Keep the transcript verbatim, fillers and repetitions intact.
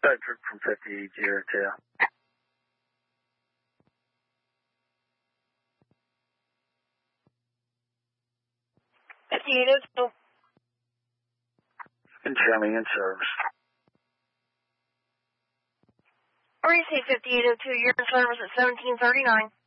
Patrick from fifty-eight zero two. fifty-eight oh two. Incoming in service. R E C fifty-eight oh two, you're in service at seventeen thirty-nine.